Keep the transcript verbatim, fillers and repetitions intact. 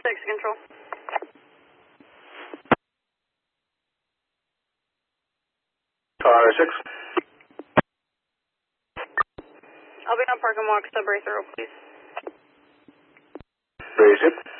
Taxi control. Car six. I'll be on Park and Walk, Sudbury Thorough, please. Raise it.